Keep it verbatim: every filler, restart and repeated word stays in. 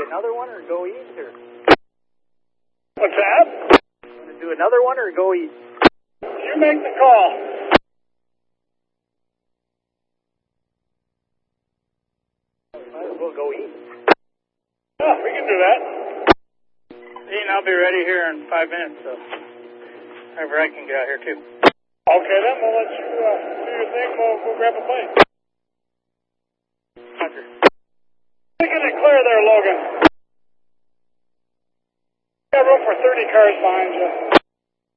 another one or go east, or? What's that? Want to do another one or go east? You make the call. Might as well go east. Yeah, we can do that. Dean, I'll be ready here in five minutes, so whenever I can get out here too. Okay, then we'll let you uh, do your thing. We'll, we'll grab a plate. Roger. Making it clear there, Logan. Got room for thirty cars behind you.